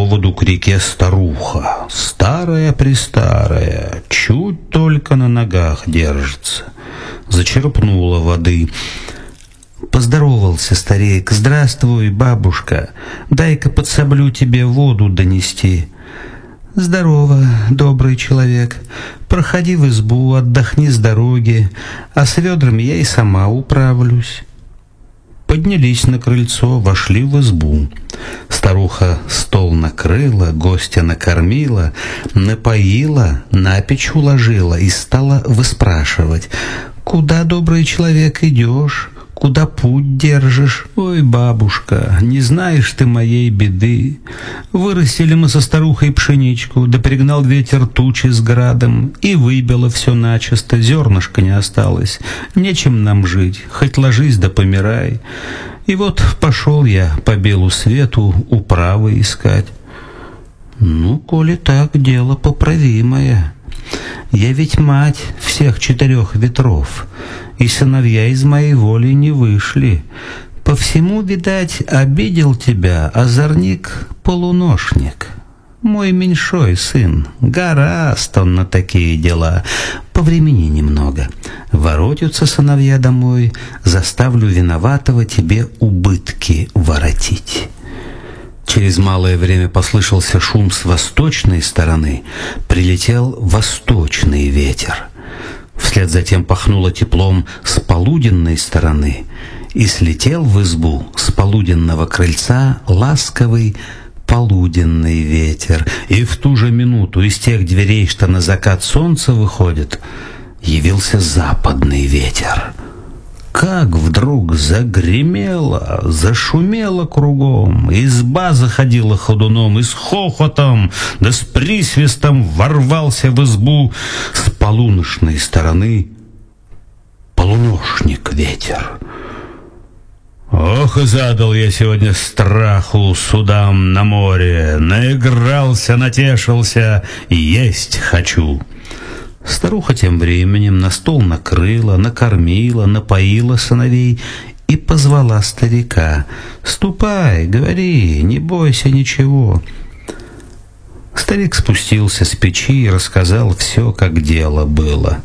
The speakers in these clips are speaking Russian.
воду к реке старуха, старая-престарая, чуть только на ногах держится. Зачерпнула воды. Поздоровался старик: «Здравствуй, бабушка, дай-ка подсоблю тебе воду донести». «Здорово, добрый человек, проходи в избу, отдохни с дороги, а с ведрами я и сама управлюсь». Поднялись на крыльцо, вошли в избу. Старуха стол накрыла, гостя накормила, напоила, на печь уложила и стала выспрашивать: «Куда, добрый человек, идешь? Куда путь держишь? Ой, бабушка, не знаешь ты моей беды. Вырастили мы со старухой пшеничку, да пригнал ветер тучи с градом, и выбило все начисто, зернышка не осталось. Нечем нам жить, хоть ложись да помирай. И вот пошел я по белу свету управы искать». «Ну, коли так, дело поправимое. Я ведь мать всех 4 ветров, и сыновья из моей воли не вышли. По всему, видать, обидел тебя озорник-полуношник. Мой меньшой сын, гораст он на такие дела. Повремени немного. Воротятся сыновья домой, заставлю виноватого тебе убытки воротить». Через малое время послышался шум с восточной стороны, прилетел восточный ветер. Вслед затем пахнуло теплом с полуденной стороны, и слетел в избу с полуденного крыльца ласковый полуденный ветер. И в ту же минуту из тех дверей, что на закат солнца выходит, явился западный ветер. Как вдруг загремело, зашумело кругом, изба заходила ходуном, и с хохотом да с присвистом ворвался в избу с полуношной стороны полуношник ветер. «Ох, и задал я сегодня страху судам на море, наигрался, натешился, есть хочу». Старуха тем временем на стол накрыла, накормила, напоила сыновей и позвала старика: «Ступай, говори, не бойся ничего». Старик спустился с печи и рассказал все, как дело было.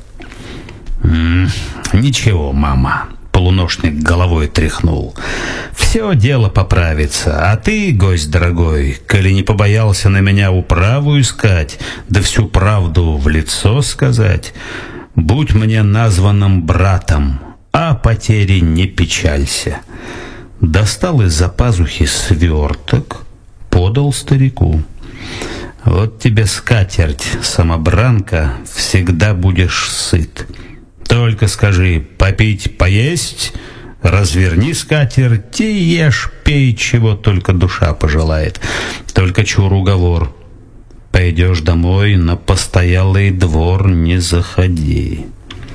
«Ничего, мама», — полуношник головой тряхнул, «все дело поправится, а ты, гость дорогой, коли не побоялся на меня управу искать, да всю правду в лицо сказать, будь мне названным братом, а потери не печалься». Достал из-за пазухи сверток, подал старику. «Вот тебе скатерть, самобранка, всегда будешь сыт. Только скажи: попить, поесть, разверни скатерть и ешь, пей, чего только душа пожелает. Только чур уговор: пойдешь домой, на постоялый двор не заходи».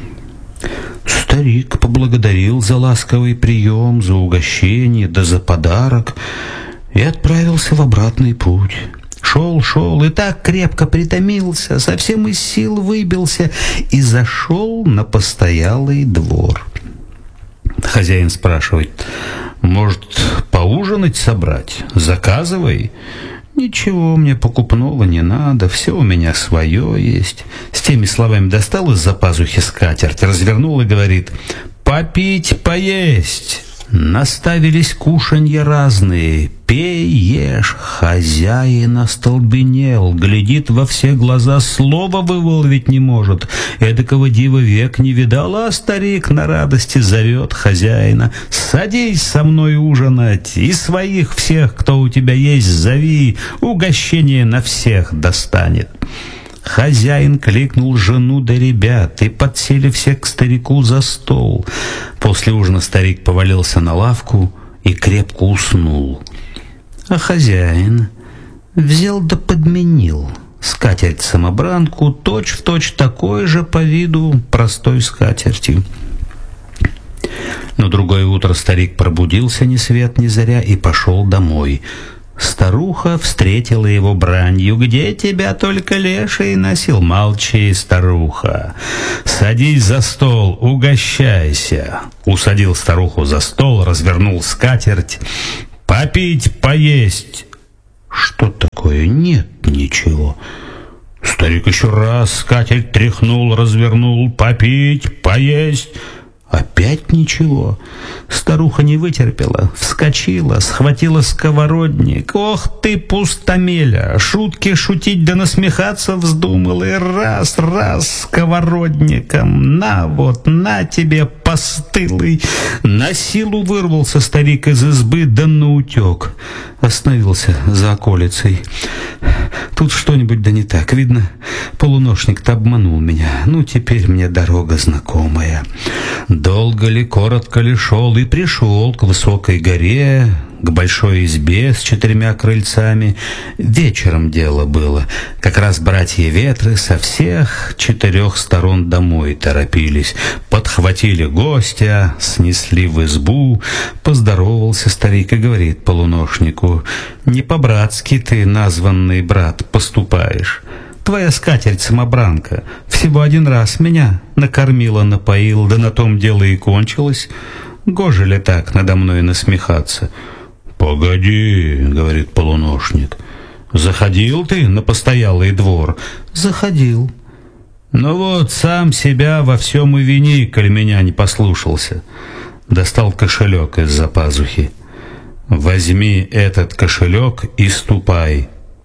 Старик поблагодарил за ласковый прием, за угощение, да за подарок и отправился в обратный путь. Шел и так крепко притомился, совсем из сил выбился и зашел на постоялый двор. Хозяин спрашивает: «Может, поужинать собрать? Заказывай». «Ничего мне покупного не надо, все у меня свое есть». С теми словами достал из-за пазухи скатерть, развернул и говорит: «Попить, поесть». Наставились кушанья разные, пей, ешь. Хозяин остолбенел, глядит во все глаза, слова вымолвить не может. Эдакого дива век не видал, а старик на радости зовет хозяина: «Садись со мной ужинать, и своих всех, кто у тебя есть, зови, угощение на всех достанет». Хозяин кликнул жену да ребят, и подсели все к старику за стол. После ужина старик повалился на лавку и крепко уснул. А хозяин взял да подменил скатерть-самобранку точь-в-точь такой же по виду простой скатертью. На другое утро старик пробудился ни свет ни заря и пошел домой. Старуха встретила его бранью: «Где тебя только леший носил?» «Молчи, старуха, садись за стол, угощайся». Усадил старуху за стол, развернул скатерть. «Попить, поесть». «Что такое?» такое? Нет ничего. Старик еще раз скатерть тряхнул, развернул: попить, поесть. Опять ничего. Старуха не вытерпела, вскочила, схватила сковородник. Ох ты, пустомеля! Шутки шутить да насмехаться вздумал, и раз сковородником. На вот, на тебе, постылый! На силу вырвался старик из избы, да наутек. Остановился за околицей. Тут что-нибудь да не так. Видно, полуношник-то обманул меня. Ну, теперь мне дорога знакомая. Долго ли, коротко ли шел, и пришел к высокой горе, к большой избе с 4 крыльцами. Вечером дело было. Как раз братья Ветры со всех 4 сторон домой торопились. Подхватили гостя, снесли в избу. Поздоровался старик и говорит полуношнику: «Не по-братски ты, названный брат, поступаешь. Твоя скатерть-самобранка всего 1 раз меня накормила, напоила, да на том дело и кончилось. Гоже ли так надо мной насмехаться?» «Погоди, — говорит полуношник, — заходил ты на постоялый двор?» «Заходил». «Ну вот, сам себя во всем и вини, коль меня не послушался». Достал кошелек из-за пазухи. «Возьми этот кошелек и ступай.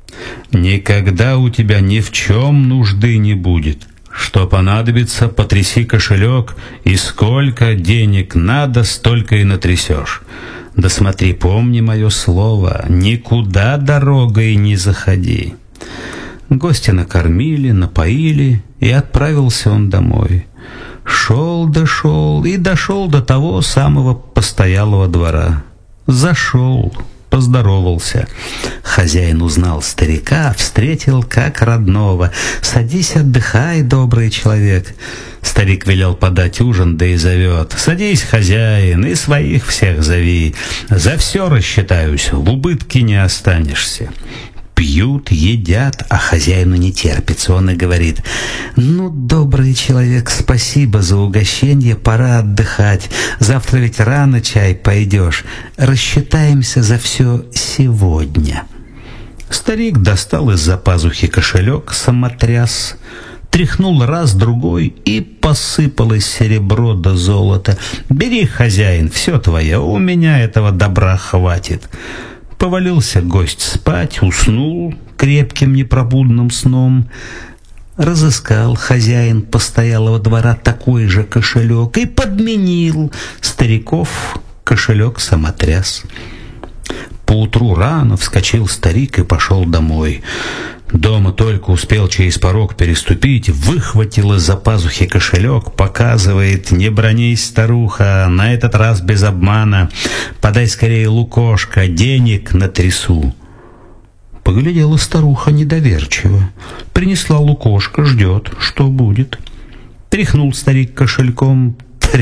Никогда у тебя ни в чем нужды не будет. Что понадобится, потряси кошелек, и сколько денег надо, столько и натрясешь. Да смотри, помни мое слово, никуда дорогой не заходи». Гостя накормили, напоили, и отправился он домой. Шел и дошел до того самого постоялого двора. Зашел, поздоровался. Хозяин узнал старика, встретил как родного. «Садись, отдыхай, добрый человек». Старик велел подать ужин, да и зовет: «Садись, хозяин, и своих всех зови. За все рассчитаюсь, в убытке не останешься». Пьют, едят, а хозяину не терпится. Он и говорит: «Ну, добрый человек, спасибо за угощение, пора отдыхать. Завтра ведь рано чай пойдешь. Рассчитаемся за все сегодня». Старик достал из-за пазухи кошелек, самотряс, тряхнул раз, другой, и посыпалось серебро да золото. «Бери, хозяин, все твое, у меня этого добра хватит». Повалился гость спать, уснул крепким непробудным сном. Разыскал хозяин постоялого двора такой же кошелек и подменил стариков кошелек-самотряс. Поутру рано вскочил старик и пошел домой. Дома только успел через порог переступить, выхватил из-за пазухи кошелек, показывает: «Не бронись, старуха, на этот раз без обмана. Подай скорее лукошко, денег натрясу». Поглядела старуха недоверчиво. Принесла лукошко, ждет, что будет. Тряхнул старик кошельком,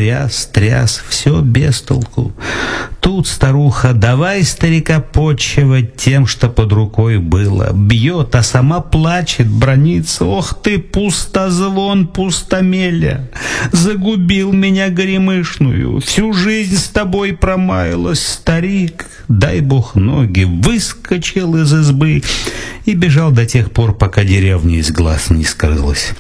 тряс, все без толку. Тут старуха: «Давай старика почивать тем, что под рукой было». Бьет, а сама плачет, бранится: «Ох ты, пустозвон, пустомеля! Загубил меня горемышную, всю жизнь с тобой промаялась, старик». Дай бог ноги, выскочил из избы и бежал до тех пор, пока деревня из глаз не скрылась.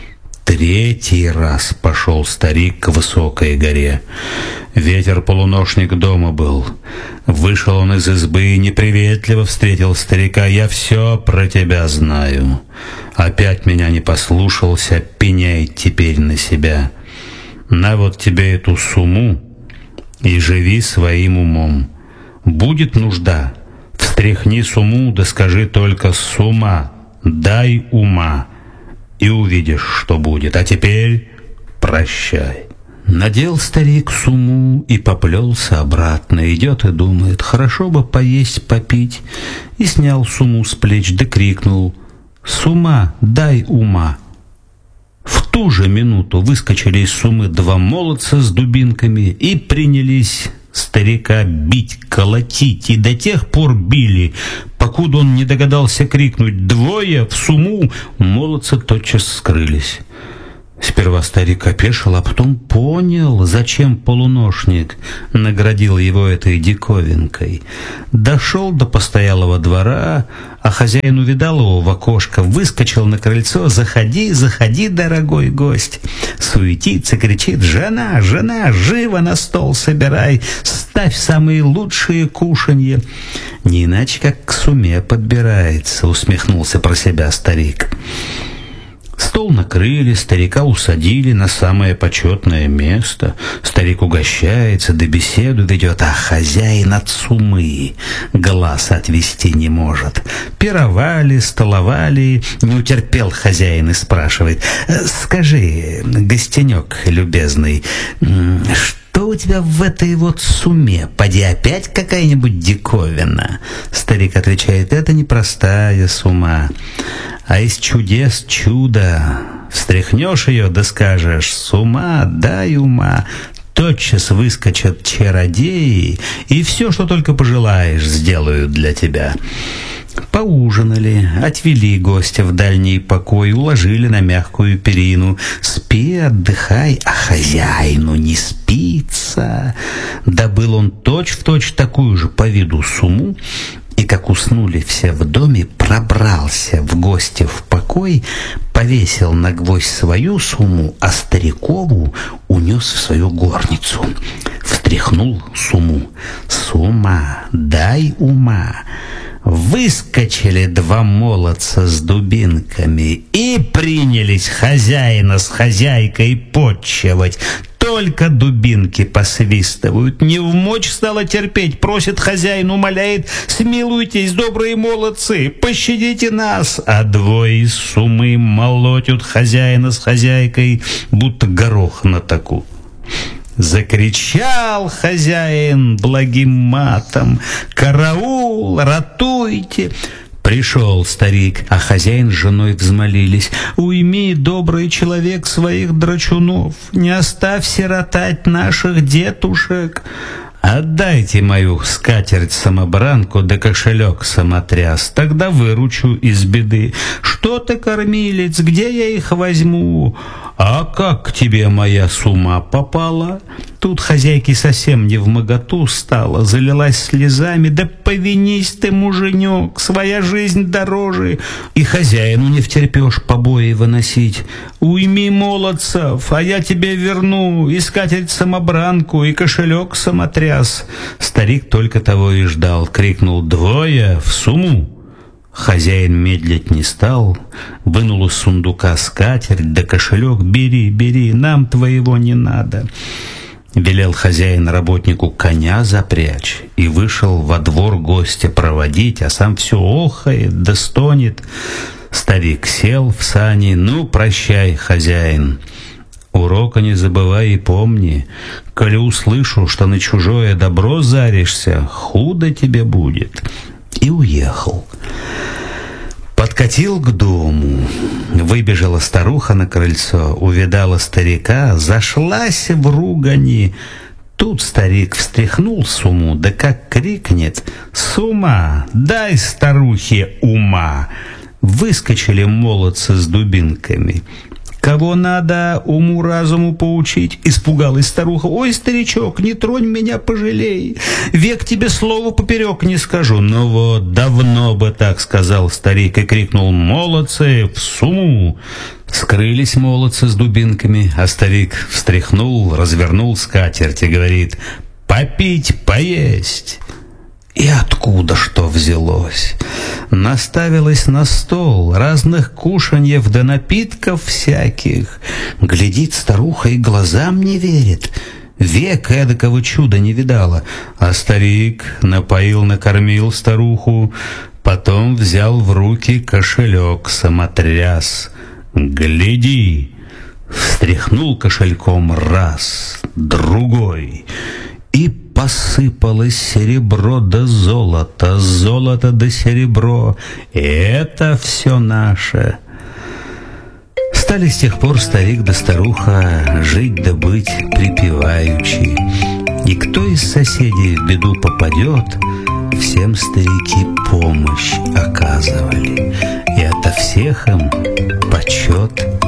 3-й раз пошел старик к высокой горе. Ветер-полуношник дома был. Вышел он из избы и неприветливо встретил старика: «Я все про тебя знаю. Опять меня не послушался, пеняй теперь на себя. На вот тебе эту сумму и живи своим умом. Будет нужда, встряхни сумму, да скажи только: сумма, дай ума, и увидишь, что будет. А теперь прощай». Надел старик сумму и поплелся обратно. Идет и думает: хорошо бы поесть, попить. И снял сумму с плеч, да крикнул: «Сумма, дай ума». В ту же минуту выскочили из суммы 2 молодца с дубинками и принялись старика бить, колотить, и до тех пор били, покуда он не догадался крикнуть: «2 в сумму!» Молодцы тотчас скрылись. Сперва старик опешил, а потом понял, зачем полуношник наградил его этой диковинкой. Дошел до постоялого двора, А хозяин увидал его в окошко, выскочил на крыльцо: «Заходи, заходи, дорогой гость!» Суетится, кричит: «Жена, жена, живо на стол собирай, ставь самые лучшие кушанья!» «Не иначе, как к суме подбирается», — усмехнулся про себя старик. Стол накрыли, старика усадили на самое почетное место. Старик угощается, да беседу ведет, а хозяин от сумы глаз отвести не может. Пировали, столовали, не утерпел хозяин и спрашивает: «Скажи, гостенек любезный, что у тебя в этой вот суме? Поди опять какая-нибудь диковина?» Старик отвечает: «Это не простая сума, а из чудес чудо. Встряхнешь ее, да скажешь: с ума, дай ума». Тотчас выскочат чародеи, и все, что только пожелаешь, сделают для тебя. Поужинали, отвели гостя в дальний покой, уложили на мягкую перину. «Спи, отдыхай», а хозяину не спится. Добыл он точь-в-точь такую же по виду сумму, и, как уснули все в доме, пробрался в гости в покой, повесил на гвоздь свою сумму, а старикову унес в свою горницу. Встряхнул сумму: «Сумма, дай ума». Выскочили два молодца с дубинками и принялись хозяина с хозяйкой потчевать. Только дубинки посвистывают. Не вмочь стало терпеть, просит хозяин, умоляет: «Смилуйтесь, добрые молодцы, пощадите нас». А двое из сумы молотят хозяина с хозяйкой, будто горох на таку. Закричал хозяин благим матом: «Караул, ратуйте!» Пришел старик, а хозяин с женой взмолились: «Уйми, добрый человек, своих драчунов, не оставь сиротать наших детушек. Отдайте мою скатерть-самобранку да кошелек-самотряс, тогда выручу из беды. Что ты, кормилец, где я их возьму? А как к тебе моя сумма попала?» Тут хозяйке совсем невмоготу стало, залилась слезами: «Да повинись ты, муженек, своя жизнь дороже, и хозяину не втерпешь побои выносить. Уйми молодцев, а я тебе верну и скатерть-самобранку, и кошелек-самотряс». Старик только того и ждал, крикнул: «Двое в сумму!» Хозяин медлить не стал, вынул из сундука скатерть да кошелек: «Бери, бери, нам твоего не надо». Велел хозяин работнику коня запрячь и вышел во двор гостя проводить, а сам все охает да стонет. Старик сел в сани: «Ну, прощай, хозяин. Урока не забывай и помни, коли услышу, что на чужое добро заришься, худо тебе будет». И уехал. Подкатил к дому. Выбежала старуха на крыльцо, увидала старика, зашлась в ругани. Тут старик встряхнул сумму, да как крикнет: «Сумма, дай старухе ума!» Выскочили молодцы с дубинками. «Кого надо уму-разуму поучить?» Испугалась старуха: «Ой, старичок, не тронь меня, пожалей, век тебе слова поперек не скажу». «Ну вот, давно бы так сказал старик», и крикнул: «Молодцы, в сумму!» Скрылись молодцы с дубинками, а старик встряхнул, развернул скатерть и говорит: «Попить, поесть». И откуда что взялось? Наставилось на стол разных кушаньев да напитков всяких. Глядит старуха и глазам не верит. Век эдакого чуда не видала. А старик напоил, накормил старуху, потом взял в руки кошелек-самотряс. «Гляди!» Встряхнул кошельком раз, другой, и посыпалось серебро да золото, золото да серебро. И это все наше. Стали с тех пор старик да старуха жить да быть припеваючи. И кто из соседей в беду попадет, всем старики помощь оказывали. И ото всех им почет